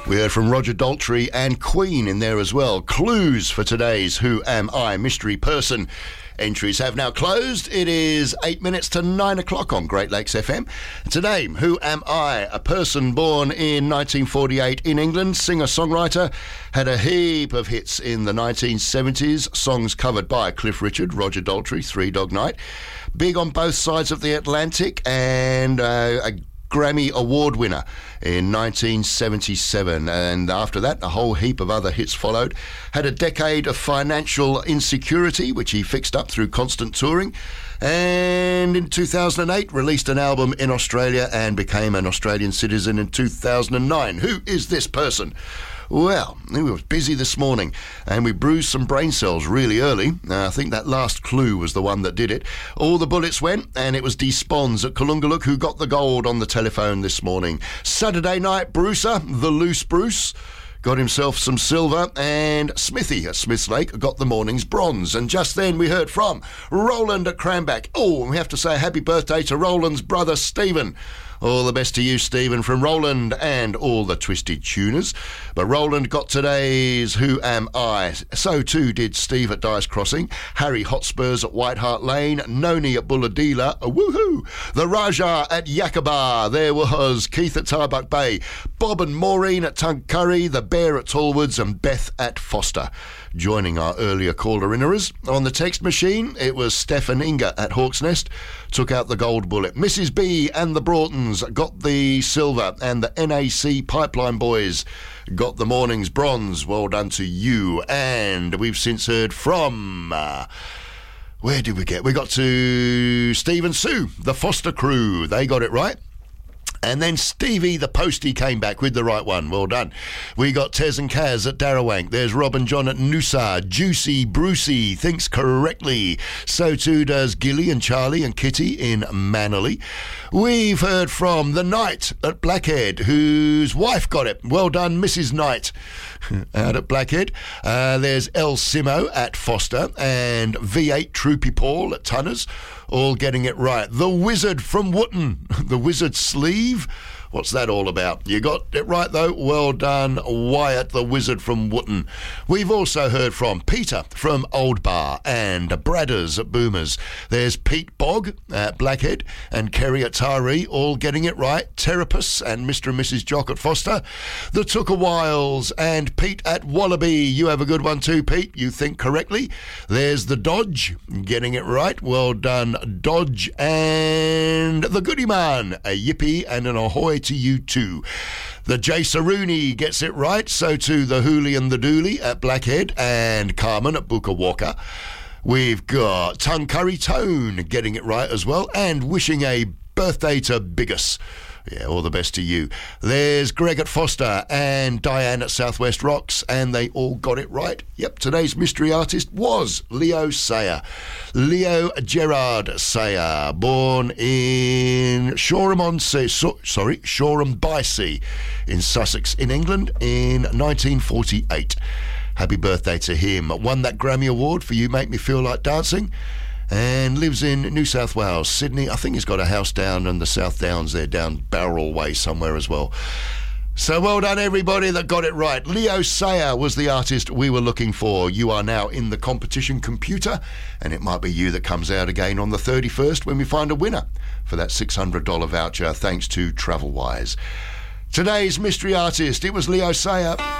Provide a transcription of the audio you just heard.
We heard from Roger Daltrey and Queen in there as well. Clues for today's Who Am I mystery person. Entries have now closed. It is 8 minutes to 9 o'clock on Great Lakes FM. Today, who am I? A person born in 1948 in England, singer-songwriter, had a heap of hits in the 1970s, songs covered by Cliff Richard, Roger Daltrey, Three Dog Night, big on both sides of the Atlantic, and a Grammy Award winner in 1977, and after that a whole heap of other hits followed. Had a decade of financial insecurity, which he fixed up through constant touring, and in 2008 released an album in Australia and became an Australian citizen in 2009. Who is this person? Well, we were busy this morning and we bruised some brain cells really early. I think that last clue was the one that did it. All the bullets went, and it was Dee Spons at Kalungaluk who got the gold on the telephone this morning. Saturday night, Brucer, the Loose Bruce, got himself some silver, and Smithy at Smiths Lake got the morning's bronze. And just then we heard from Roland at Cranback. Oh, and we have to say happy birthday to Roland's brother Stephen. All the best to you, Stephen, from Roland and all the Twisted Tuners. But Roland got today's Who Am I? So too did Steve at Dice Crossing, Harry Hotspurs at White Hart Lane, Noni at Bulladila, woohoo! The Raja at Yakaba, there was Keith at Tarbuck Bay, Bob and Maureen at Tuncurry, the Bear at Tallwoods, and Beth at Foster. Joining our earlier caller-innerers. On the text machine, it was Steph and Inga at Hawk's Nest, took out the gold bullet. Mrs. B and the Broughtons got the silver, and the NAC Pipeline Boys got the morning's bronze. Well done to you. And we've since heard from... where did we get? We got to Steve and Sue, the Foster crew. They got it right. And then Stevie the Postie came back with the right one. Well done. We got Tez and Kaz at Darrawank. There's Rob and John at Noosa. Juicy Brucey thinks correctly. So too does Gilly and Charlie and Kitty in Manly. We've heard from the Knight at Blackhead, whose wife got it. Well done, Mrs. Knight out at Blackhead. There's El Simo at Foster and V8 Troopy Paul at Tunners, all getting it right. The Wizard from Wootton, the Wizard Sleeve. What's that all about? You got it right, though. Well done, Wyatt, the Wizard from Wootton. We've also heard from Peter from Old Bar and Bradders at Boomers. There's Pete Bogg at Blackhead and Kerry at Taree, all getting it right. Terapus and Mr. and Mrs. Jock at Foster. The Tooker and Pete at Wallaby. You have a good one too, Pete. You think correctly. There's the Dodge, getting it right. Well done, Dodge. And the Goody Man, a yippee and an ahoy to you too. The J. Saruni gets it right, so too the Hooli and the Dooley at Blackhead and Carmen at Booker Walker. We've got Tuncurry Tone getting it right as well, and wishing a birthday to Biggis. Yeah, all the best to you. There's Greg at Foster and Diane at Southwest Rocks, and they all got it right. Yep, today's mystery artist was Leo Sayer. Leo Gerard Sayer, born in Shoreham-by-Sea in Sussex in England in 1948. Happy birthday to him. Won that Grammy Award for You Make Me Feel Like Dancing, and lives in New South Wales, Sydney. I think he's got a house down in the South Downs there, down Bowral Way somewhere as well. So well done, everybody that got it right. Leo Sayer was the artist we were looking for. You are now in the competition computer, and it might be you that comes out again on the 31st when we find a winner for that $600 voucher, thanks to TravelWise. Today's mystery artist, it was Leo Sayer.